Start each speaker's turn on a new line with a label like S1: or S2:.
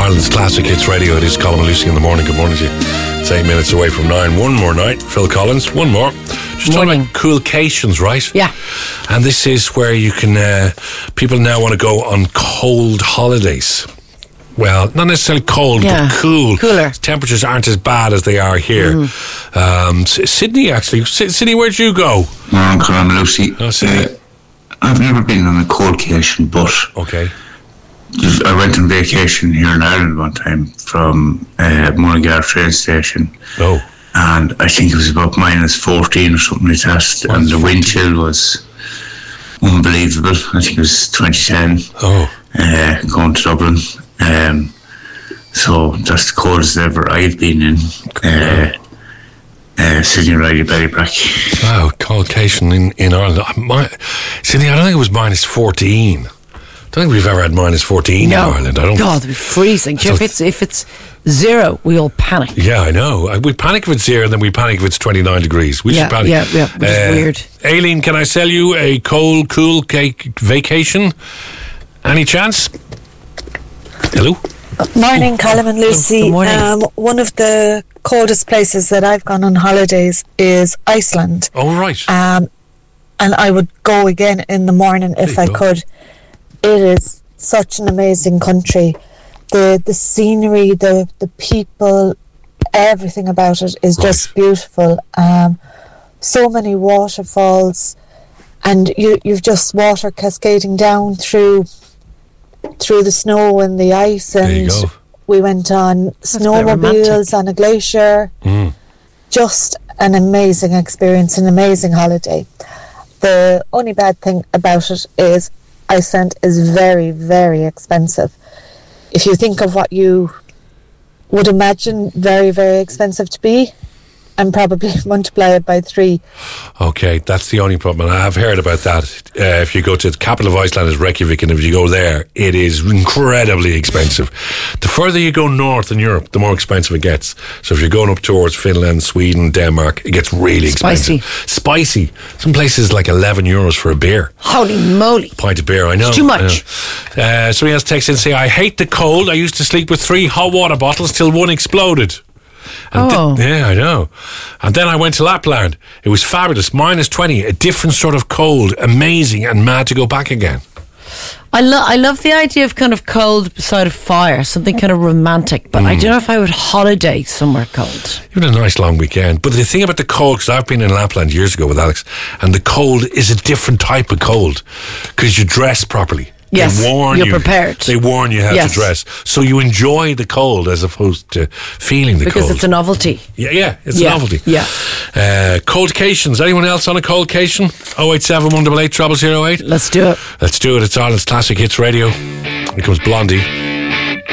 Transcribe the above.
S1: Ireland's Classic Hits Radio. It is Colin and Lucy in the morning. Good morning to you. It's 8 minutes away from 9. One more night. Phil Collins. One more. Just talking about coolcations, right?
S2: Yeah.
S1: And this is where you can, people now want to go on cold holidays. Well, not necessarily cold, but cool.
S2: Cooler.
S1: Temperatures aren't as bad as they are here. Sydney, actually. Sydney, where'd you go?
S3: Morning, Colin and Lucy.
S1: Oh, Sydney.
S3: I've never been on a coldcation, but
S1: Okay.
S3: I went on vacation here in Ireland one time from Mullingar train station.
S1: Oh.
S3: And I think it was about minus 14 or something like that. And the wind chill was unbelievable. I think it was 2010.
S1: Oh.
S3: Going to Dublin. So that's the coldest ever I've been in. Sydney Riley Ballybrack.
S1: Wow, coldcation in Ireland. Sydney, I don't think it was minus 14. I don't think we've ever had minus 14 in Ireland. I don't.
S2: God, it'd be freezing. If it's zero, we all panic.
S1: Yeah, I know. We panic if it's 0, and then we panic if it's 29 degrees. We should panic.
S2: Yeah, which is weird.
S1: Aileen, can I sell you a cold, cool cake vacation? Any chance? Hello?
S4: Morning, Colin and Lucy.
S2: Good morning.
S4: One of the coldest places that I've gone on holidays is Iceland.
S1: Oh, right.
S4: And I would go again in the morning if I could. It is such an amazing country. The scenery, the people, everything about it is just beautiful. So many waterfalls, and you've just water cascading down through the snow and the ice. And we went on snowmobiles on a glacier. Just an amazing experience, an amazing holiday. The only bad thing about it is Iceland is very, very expensive. If you think of what you would imagine very, very expensive to be, and probably multiply it by 3.
S1: Okay, that's the only problem. And I have heard about that. If you go to the capital of Iceland is Reykjavik, and if you go there, it is incredibly expensive. The further you go north in Europe, the more expensive it gets. So if you're going up towards Finland, Sweden, Denmark, it gets really expensive. Spicy. Some places like €11 for a beer.
S2: Holy moly.
S1: Pint of beer, I know.
S2: It's too much.
S1: Somebody else texts in and say, I hate the cold. I used to sleep with 3 hot water bottles till one exploded. And yeah, I know. And then I went to Lapland. It was fabulous. Minus 20, a different sort of cold, amazing, and mad to go back again.
S2: I love the idea of kind of cold beside a fire, something kind of romantic, but I don't know if I would holiday somewhere cold.
S1: Even a nice long weekend. But the thing about the cold, because I've been in Lapland years ago with Alex, and the cold is a different type of cold, because you dress properly.
S2: Yes, you're prepared.
S1: They warn you how to dress. So you enjoy the cold as opposed to feeling the cold.
S2: Because it's a novelty.
S1: Yeah, it's a novelty.
S2: Yeah.
S1: Coldcations. Anyone else on a coldcation? 087 188 0008.
S2: Let's do it.
S1: Let's do it. It's Ireland's Classic Hits Radio. Here comes Blondie.